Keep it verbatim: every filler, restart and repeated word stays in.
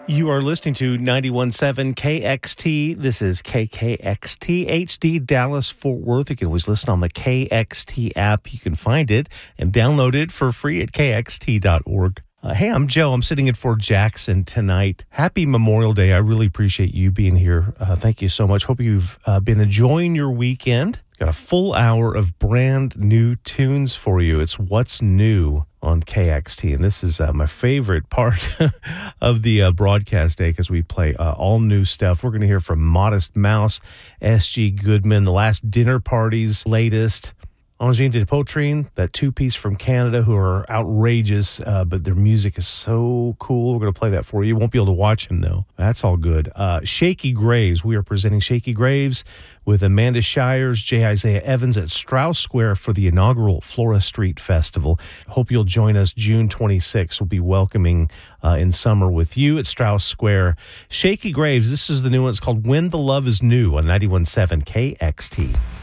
You are listening to ninety-one point seven K X T. This is K K X T H D Dallas Fort Worth. You can always listen on the K X T app. You can find it and download it for free at K X T dot org. Uh, hey, I'm Joe. I'm sitting in for Jackson tonight. Happy Memorial Day. I really appreciate you being here. Uh, thank you so much. Hope you've uh, been enjoying your weekend. Got a full hour of brand new tunes for you. It's What's New on K X T, and this is uh, my favorite part of the uh, broadcast day because we play uh, all new stuff. We're going to hear from Modest Mouse, S G Goodman, The Last Dinner Party's latest, Angine de Poitrine, that two-piece from Canada who are outrageous, uh, but their music is so cool. We're going to play that for you. You won't be able to watch them, though. That's all good. Uh, Shaky Graves. We are presenting Shaky Graves with Amanda Shires, J. Isaiah Evans at Strauss Square for the inaugural Flora Street Festival. Hope you'll join us June twenty-sixth. We'll be welcoming uh, in summer with you at Strauss Square. Shaky Graves, this is the new one. It's called When the Love is New on ninety-one point seven K X T.